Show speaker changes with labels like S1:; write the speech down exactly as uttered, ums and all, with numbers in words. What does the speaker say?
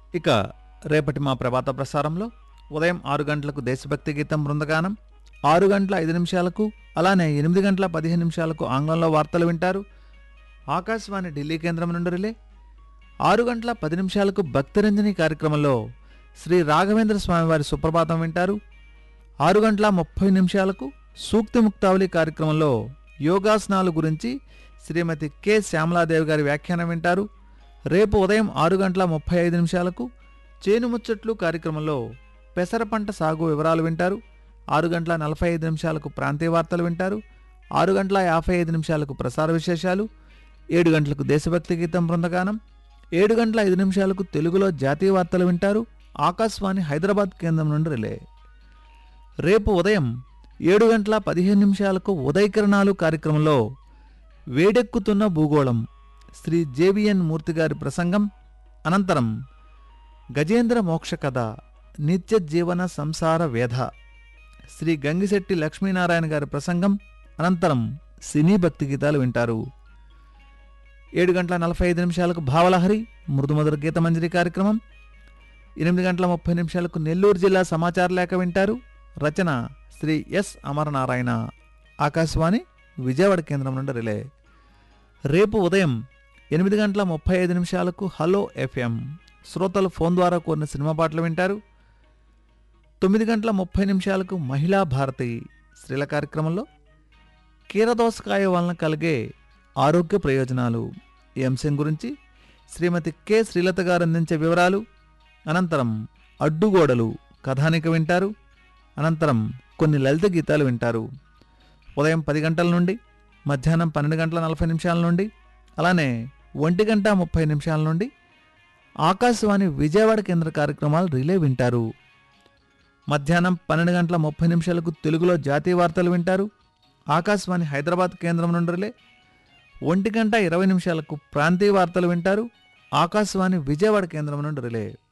S1: ఇక రేపటి మా ప్రభాత ప్రసారంలో ఉదయం ఆరు గంటలకు దేశభక్తి గీతం బృందగానం, ఆరు గంటల ఐదు నిమిషాలకు అలానే ఎనిమిది గంటల పదిహేను నిమిషాలకు ఆంగ్లంలో వార్తలు వింటారు. ఆకాశవాణి ఢిల్లీ కేంద్రం నుండి రిలే. ఆరు గంటల పది నిమిషాలకు భక్తిరంజని కార్యక్రమంలో శ్రీ రాఘవేంద్ర స్వామివారి సుప్రభాతం వింటారు. ఆరు గంటల ముప్పై నిమిషాలకు సూక్తి ముక్తావళి కార్యక్రమంలో యోగాసనాలు గురించి శ్రీమతి కె శ్యామలాదేవి గారి వ్యాఖ్యానం వింటారు. రేపు ఉదయం ఆరు గంటల ముప్పై ఐదు నిమిషాలకు చేనుముచ్చట్లు కార్యక్రమంలో పెసర పంట సాగు వివరాలు వింటారు. ఆరు గంటల నలభై ఐదు నిమిషాలకు ప్రాంతీయ వార్తలు వింటారు. ఆరు గంటల యాభై ఐదు నిమిషాలకు ప్రసార విశేషాలు, ఏడు గంటలకు దేశభక్తి గీతం బృందగానం, ఏడు గంటల ఐదు నిమిషాలకు తెలుగులో జాతీయ వార్తలు వింటారు. ఆకాశవాణి హైదరాబాద్ కేంద్రం నుండి రిలే. రేపు ఉదయం ఏడు గంటల పదిహేను నిమిషాలకు ఉదయకిరణాలు కార్యక్రమంలో వేడెక్కుతున్న భూగోళం శ్రీ జేవిఎన్ మూర్తి గారి ప్రసంగం, అనంతరం గజేంద్ర మోక్ష కథ నిత్య జీవన సంసార వేధ శ్రీ గంగిశెట్టి లక్ష్మీనారాయణ గారి ప్రసంగం, అనంతరం సినీ భక్తి గీతాలు వింటారు. ఏడు గంటల నలభై ఐదు నిమిషాలకు భావలహరి మృదుమధుర గీతమంజరి కార్యక్రమం, ఎనిమిది గంటల ముప్పై నిమిషాలకు నెల్లూరు జిల్లా సమాచార లేఖ వింటారు. రచన శ్రీ ఎస్ అమరనారాయణ. ఆకాశవాణి విజయవాడ కేంద్రం నుండి రిలే. రేపు ఉదయం ఎనిమిది గంటల ముప్పై ఐదు నిమిషాలకు హలో ఎఫ్ఎం శ్రోతలు ఫోన్ ద్వారా కోరిన సినిమా పాటలు వింటారు. తొమ్మిది గంటల ముప్పై నిమిషాలకు మహిళా భారతి స్త్రీల కార్యక్రమంలో కీరదోసకాయ వలన కలిగే ఆరోగ్య ప్రయోజనాలు ఈ అంశం గురించి శ్రీమతి కె శ్రీలత గారు అందించే వివరాలు, అనంతరం అడ్డుగోడలు కథానిక వింటారు. అనంతరం కొన్ని లలిత గీతాలు వింటారు. ఉదయం పది గంటల నుండి మధ్యాహ్నం పన్నెండు గంటల నలభై నిమిషాల నుండి అలానే ఒంటి గంట ముప్పై నిమిషాల నుండి ఆకాశవాణి విజయవాడ కేంద్ర కార్యక్రమాలు రిలే వింటారు. మధ్యాహ్నం పన్నెండు గంటల ముప్పై నిమిషాలకు తెలుగులో జాతీయ వార్తలు వింటారు. ఆకాశవాణి హైదరాబాద్ కేంద్రం నుండి రిలే. ఒంటి గంట ఇరవై నిమిషాలకు ప్రాంతీయ వార్తలు వింటారు. ఆకాశవాణి విజయవాడ కేంద్రం నుండి రిలే.